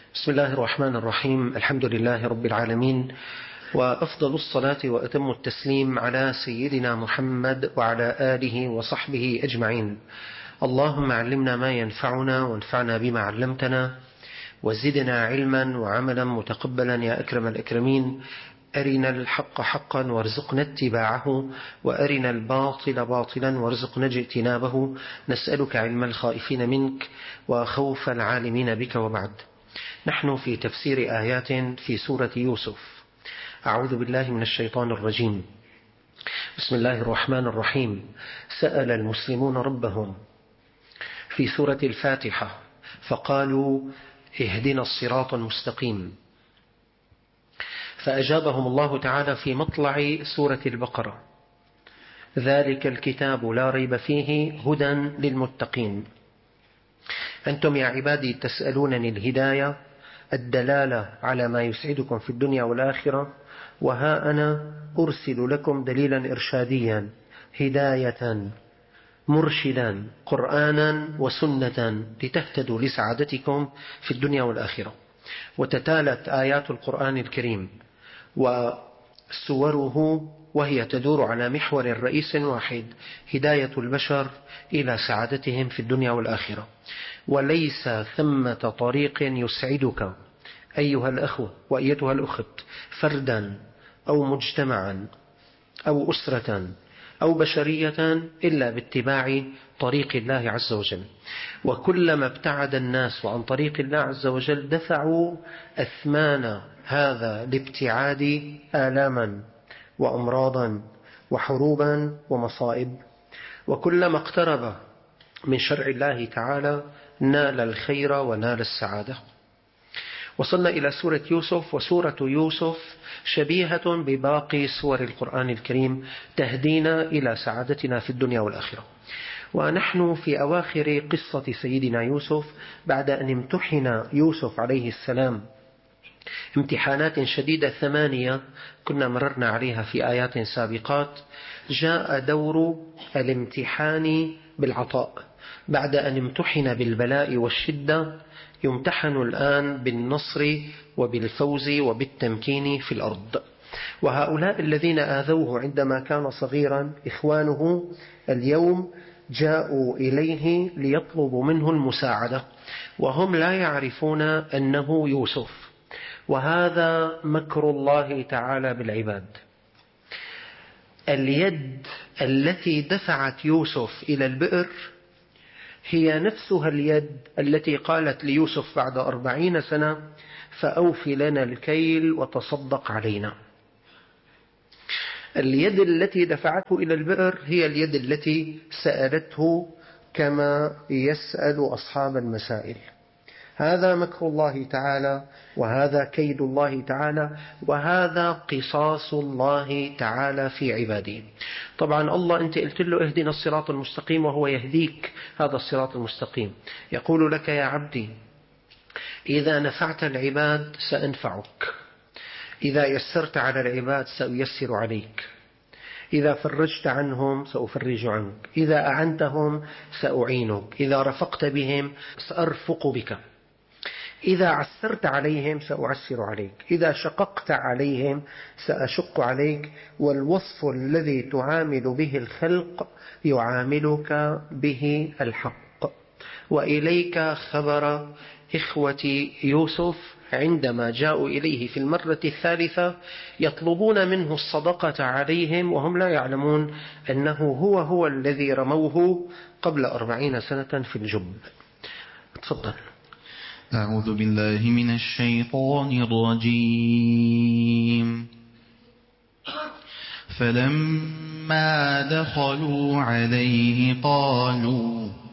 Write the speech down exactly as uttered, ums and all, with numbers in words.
بسم الله الرحمن الرحيم. الحمد لله رب العالمين، وأفضل الصلاة وأتم التسليم على سيدنا محمد وعلى آله وصحبه أجمعين. اللهم علمنا ما ينفعنا وانفعنا بما علمتنا، وزدنا علما وعملا متقبلا يا أكرم الأكرمين. أرنا الحق حقا وارزقنا اتباعه، وأرنا الباطل باطلا وارزقنا اجتنابه. نسألك علم الخائفين منك وخوف العالمين بك. وبعد، نحن في تفسير آيات في سورة يوسف. أعوذ بالله من الشيطان الرجيم. بسم الله الرحمن الرحيم. سأل المسلمون ربهم في سورة الفاتحة فقالوا اهدنا الصراط المستقيم، فأجابهم الله تعالى في مطلع سورة البقرة: ذلك الكتاب لا ريب فيه هدى للمتقين. أنتم يا عبادي تسألونني الهداية، الدلالة على ما يسعدكم في الدنيا والآخرة، وها أنا أرسل لكم دليلا إرشاديا، هداية مرشدا، قرآنا وسنة، لتهتدوا لسعادتكم في الدنيا والآخرة. وتتالت آيات القرآن الكريم وسوره وهي تدور على محور رئيس واحد: هداية البشر إلى سعادتهم في الدنيا والآخرة. وليس ثمة طريق يسعدك أيها الأخ وأيتها الأخت، فردا أو مجتمعا أو أسرة أو بشرية، إلا باتباع طريق الله عز وجل. وكلما ابتعد الناس عن طريق الله عز وجل دفعوا أثمان هذا الابتعاد آلاما وأمراضا وحروبا ومصائب. وكلما اقترب من شرع الله تعالى نال الخير ونال السعادة. وصلنا إلى سورة يوسف، وسورة يوسف شبيهة بباقي سور القرآن الكريم، تهدينا إلى سعادتنا في الدنيا والآخرة. ونحن في أواخر قصة سيدنا يوسف بعد أن امتحن يوسف عليه السلام امتحانات شديدة ثمانية كنا مررنا عليها في آيات سابقات. جاء دور الامتحان بالعطاء. بعد أن امتحن بالبلاء والشدة يمتحن الآن بالنصر وبالفوز وبالتمكين في الأرض. وهؤلاء الذين آذوه عندما كان صغيرا إخوانه اليوم جاءوا إليه ليطلبوا منه المساعدة، وهم لا يعرفون أنه يوسف. وهذا مكر الله تعالى بالعباد. اليد التي دفعت يوسف إلى البئر هي نفسها اليد التي قالت ليوسف بعد أربعين سنة: فأوف لنا الكيل وتصدق علينا. اليد التي دفعته إلى البئر هي اليد التي سألته كما يسأل أصحاب المسائل. هذا مكر الله تعالى، وهذا كيد الله تعالى، وهذا قصاص الله تعالى في عباده. طبعا الله أنت قلت له اهدنا الصراط المستقيم، وهو يهديك هذا الصراط المستقيم. يقول لك: يا عبدي إذا نفعت العباد سأنفعك، إذا يسرت على العباد سأيسر عليك، إذا فرجت عنهم سأفرج عنك، إذا أعنتهم سأعينك، إذا رفقت بهم سأرفق بك، إذا عسرت عليهم سأعسر عليك، إذا شققت عليهم سأشق عليك. والوصف الذي تعامل به الخلق يعاملك به الحق. وإليك خبر إخوة يوسف عندما جاءوا إليه في المرة الثالثة يطلبون منه الصدقة عليهم، وهم لا يعلمون أنه هو هو الذي رموه قبل أربعين سنة في الجب. تفضل. أعوذ بالله من الشيطان الرجيم. فلما دخلوا عليه قالوا